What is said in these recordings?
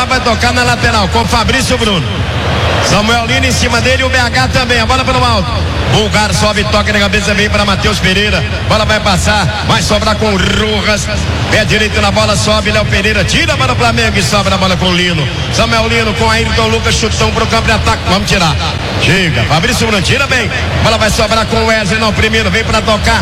levantar, vai tocar na lateral com Fabrício Bruno. Samuel Lino em cima dele, o BH também, a bola pelo alto. Bulgar sobe, toca na cabeça, vem para Matheus Pereira. Bola vai passar, vai sobrar com Rojas. Pé direito na bola, sobe Léo Pereira, tira para o Flamengo e sobra a bola com Lino. Samuel Lino com Ayrton Lucas, chutão pro campo de ataque. Vamos tirar. Chega, Fabrício Bruno, tira bem. Bola vai sobrar com o Wesley, não, primeiro, vem para tocar.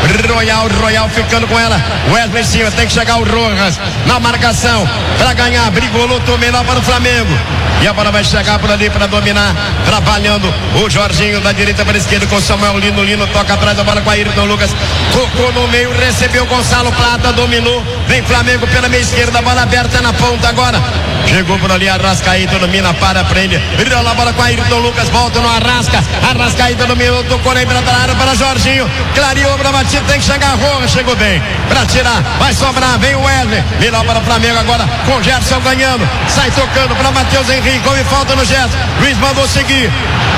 Royal ficando com ela. Wesley em cima, tem que chegar o Rojas na marcação para ganhar. Brigou, lutou melhor para o Flamengo. E a bola vai chegar por ali para dominar. Trabalhando o Jorginho da direita para a esquerda com Samuel Lino. Lino toca atrás da bola com Ayrton Lucas. Tocou no meio, recebeu Gonçalo Plata, dominou. Vem Flamengo pela meia esquerda, bola aberta na ponta agora. Chegou por ali, Arrascaeta domina, prende. Rola a bola com Ayrton Lucas, volta no Arrascaeta dominou, tocou na entrada da área para Jorginho. Clareou para a batida, tem que chegar a Roja, chegou bem. Para tirar, vai sobrar, vem o Wesley. Melhor para o Flamengo agora, com Gerson ganhando. Sai tocando para Matheus Henrique, houve falta no Gerson. Luiz mandou seguir.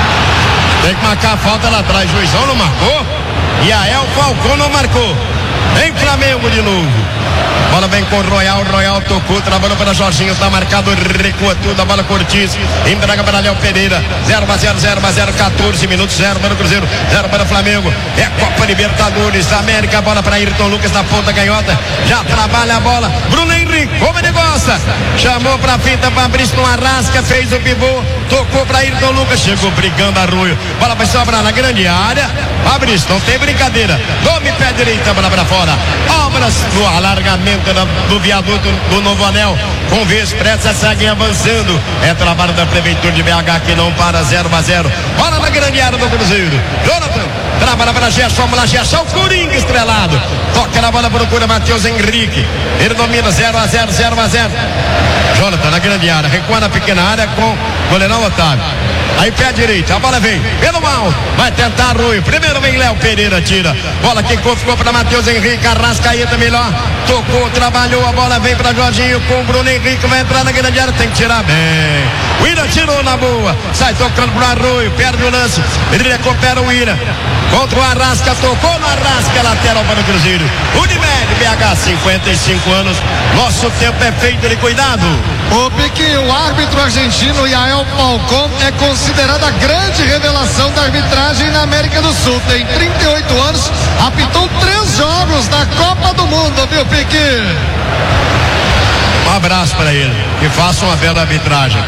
Tem que marcar a falta lá atrás, Juizão não marcou. E a El Falcão não marcou. Vem Flamengo de novo. Bola vem com Royal tocou, trabalhou para Jorginho, tá marcado, recua tudo, a bola Cortiz, entrega para Léo Pereira, 0-0, 14 minutos, 0 para o Cruzeiro, 0 para o Flamengo. É Copa Libertadores da América, bola para Ayrton Lucas na ponta canhota, já trabalha a bola, Bruno Henrique, como ele gosta, chamou para a fita, Fabrício no Arrasca, fez o pivô, tocou para Ayrton Lucas, chegou brigando Arroio, bola vai sobrar na grande área, Fabrício, não tem brincadeira, nome pé direita, bola para fora, obras no alargamento do viaduto do Novo Anel, com vez pressa, seguem avançando, é trabalho da Prefeitura de BH que não para, 0-0, bola na grande área do Cruzeiro, Jonathan, trabalha para Gerson, vamos lá, Gerson, Coringa estrelado, toca na bola, procura Matheus Henrique, ele domina, 0-0, Jonathan na grande área, recua na pequena área com o goleirão Otávio, aí pé direito, a bola vem, pelo mal, vai tentar Arroio, primeiro vem Léo Pereira, tira, bola que ficou para Matheus Henrique, Arrascaeta melhor, tocou, trabalhou, a bola vem para Jorginho com o Bruno Henrique, vai entrar na grande área, tem que tirar bem, o Ira tirou na boa, sai tocando pro Arroio, perde o lance, ele recupera o Ira, contra o Arrasca, tocou no Arrasca, lateral para o Cruzeiro, Unimed, BH, 55 anos, nosso tempo é feito de cuidado. O Pique, o árbitro argentino Yael Falcón é considerada a grande revelação da arbitragem na América do Sul. Tem 38 anos, apitou 3 jogos da Copa do Mundo, viu, Pique? Um abraço para ele, que faça uma bela arbitragem.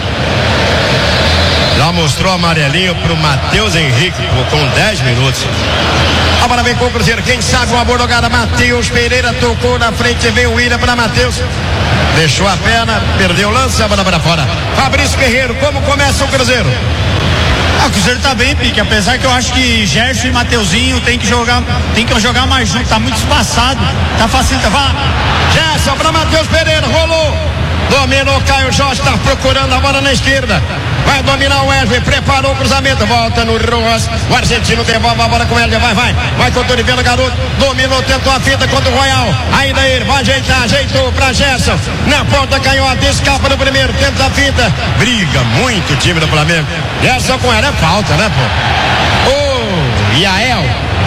Já mostrou amarelinho pro Matheus Henrique com 10 minutos. Agora vem com o Cruzeiro, quem sabe uma boa jogada, Matheus Pereira tocou na frente, vem o William para Matheus. Deixou a perna, perdeu o lance, a bola para fora. Fabrício Guerreiro, como começa o Cruzeiro? O Cruzeiro tá bem, Pique, apesar que eu acho que Gerson e Mateuzinho tem que jogar mais junto, tá muito espaçado, tá facilitando. Gerson para Matheus Pereira, rolou, dominou, Caio Jorge, tá procurando a bola na esquerda, vai dominar o Wesley, preparou o cruzamento, volta no Rojas, o argentino devolve a bola com ele, vai com o Toriveiro, garoto, dominou, tentou a fita contra o Royal, ainda ele, vai ajeitar, ajeitou pra Gerson, na ponta canhota, escapa no primeiro, tenta a fita, briga muito o time do Flamengo, Gerson com ela, é falta, né, pô? Ô, Yael,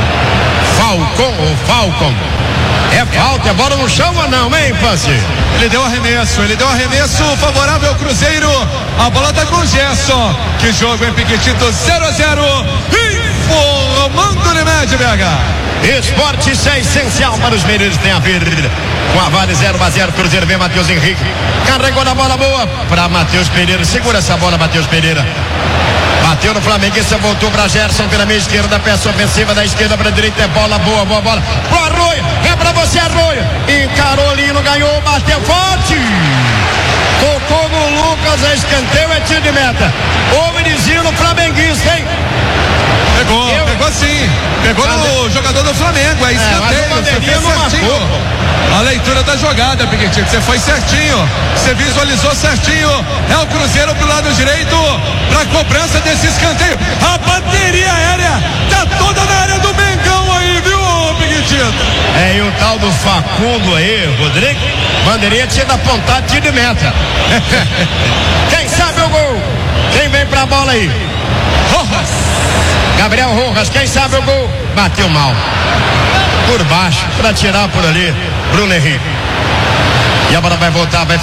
Falcon, é falta, é bola no chão ou não, hein, Pance? Ele deu arremesso favorável ao Cruzeiro, a bola tá com o Gerson, que jogo, hein, Piquetito, 0-0, informando Unimed, BH. Esporte, isso é essencial para os mineiros, tem a ver com a Vale, 0-0, Cruzeiro vem Matheus Henrique, carregou na bola boa para Matheus Pereira, segura essa bola, Matheus Pereira. Bateu no Flamenguista, voltou para Gerson pela meia esquerda, peça ofensiva da esquerda para a direita, é bola boa bola pro Arroio, é para você Arroio, encarou Lino, ganhou, bateu forte, tocou no Lucas, é escanteio, é tiro de meta, o Mirizinho flamenguista, hein? Pegou sim, pegou no jogador do Flamengo, é escanteio, você fez certinho. A leitura da jogada, Piquetito, você foi certinho, você visualizou certinho, é o Cruzeiro pro lado direito, pra cobrança desse escanteio, a bateria aérea tá toda na área do Mengão aí, viu, Piquetito? É, e o tal do Facundo aí, Rodrigo, bandeirinha tinha da pontada de tiro de meta. Quem sabe o gol? Quem vem pra bola aí? Rojas, Gabriel Rojas, quem sabe o gol? Bateu mal, por baixo, pra tirar por ali, Bruno Henrique. E a bola vai voltar, vai